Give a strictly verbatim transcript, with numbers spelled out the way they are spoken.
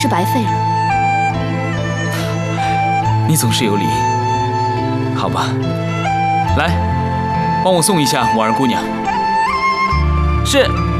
是白费了。 你总是有理。好吧，来，帮我送一下婉儿姑娘。 是。